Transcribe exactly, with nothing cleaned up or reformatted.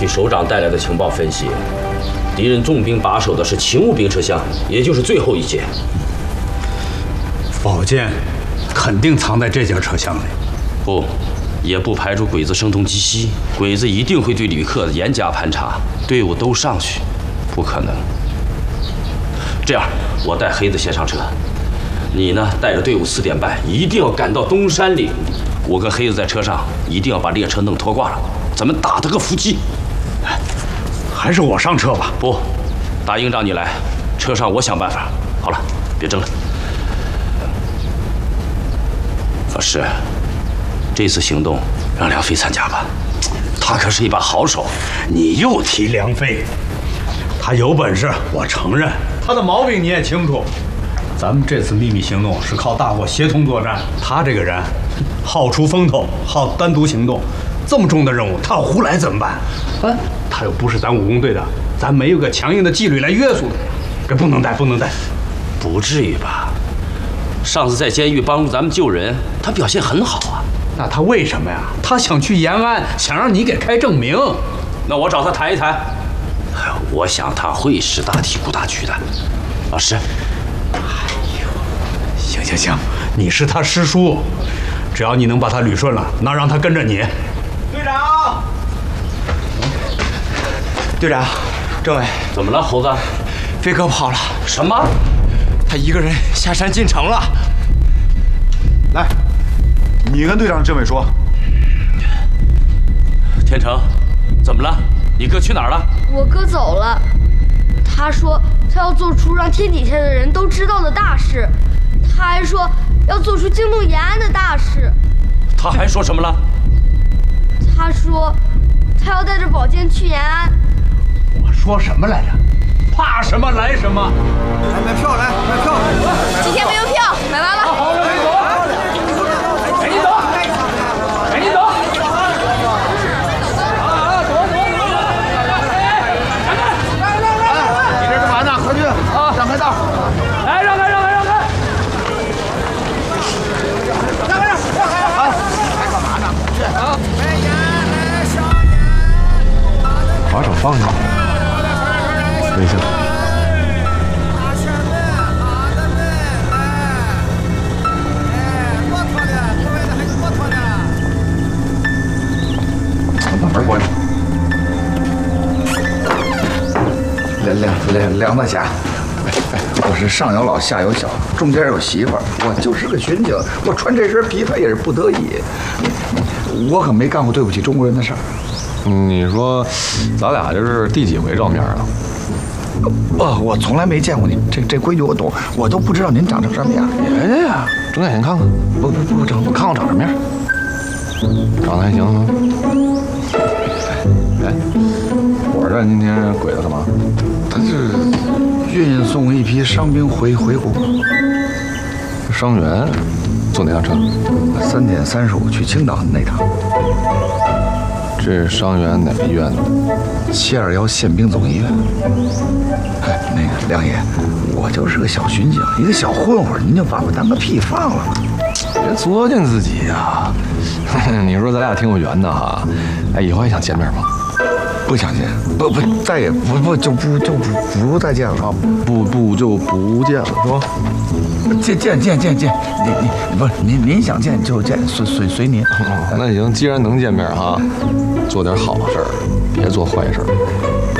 据首长带来的情报分析，敌人重兵把守的是勤务兵车厢，也就是最后一节。 宝剑肯定藏在这节车厢里。 不，也不排除鬼子声东击西。鬼子一定会对旅客严加盘查，队伍都上去，不可能。这样，我带黑子先上车，你呢带着队伍四点半一定要赶到东山岭。我跟黑子在车上，一定要把列车弄脱挂了，咱们打他个伏击。 还是我上车吧。 不，大营长你来，车上我想办法。好了，别争了。老师，这次行动让梁飞参加吧，他可是一把好手。 你又提梁飞，他有本事，我承认，他的毛病你也清楚。咱们这次秘密行动是靠大伙协同作战，他这个人好出风头，好单独行动，这么重的任务他要胡来怎么办？啊，他又不是咱武工队的，咱没有个强硬的纪律来约束他，这不能带，不能带。 不至于吧？上次在监狱帮助咱们救人，他表现很好啊。 那他为什么呀？他想去延安，想让你给开证明。 那我找他谈一谈。我想他会识大体、顾大局的。老师， 哎呦，行行行，你是他师叔，只要你能把他捋顺了，那让他跟着你。 队长，队长，政委， 怎么了，猴子？ 飞哥跑了。 什么？ 他一个人下山进城了。 来，你跟队长政委说。 天成，怎么了？你哥去哪儿了？ 我哥走了，他说他要做出让天底下的人都知道的大事，他还说要做出惊动延安的大事。 他还说什么了？ 他说他要带着宝剑去延安。 我说什么来着？怕什么来什么。 来买票，来买票。 今天没有票，买完了。 好，赶紧走，赶紧走，赶紧走。啊，走走走！来来来， 你这干嘛呢？快去啊，让开道！ 来，让开，让开，让开！ 让开，让开啊！还干嘛呢？去啊！ 把手放下，微笑。 把门关上。梁梁梁梁大侠，哎，我是上有老下有小，中间有媳妇儿，我就是个巡警，我穿这身皮袍也是不得已。我可没干过对不起中国人的事儿。 你说，咱俩这是第几回照面了？ 哦，我从来没见过您，这这规矩我懂，我都不知道您长成什么样。 哎呀，睁眼睛看看， 不不不长，我看我长什么样。 长得还行啊。哎，火车站今天鬼子干嘛？ 他是运送一批伤兵回回国。 伤员坐哪辆车？ 三点三十五去青岛那趟。 这伤员哪个医院的？ 七二幺宪兵总医院。哎，那个梁爷，我就是个小巡警，一个小混混，您就把我当个屁放了吧？ 别作践自己呀！你说咱俩挺有缘的哈，哎，以后还想见面吗？ 不想见，不不，再也不不就不就不不再见了啊！ 不不就不见了，是吧？ 见见见见见，您您不是您您想见就见，随随随您。 那行，既然能见面哈，做点好事儿，别做坏事儿。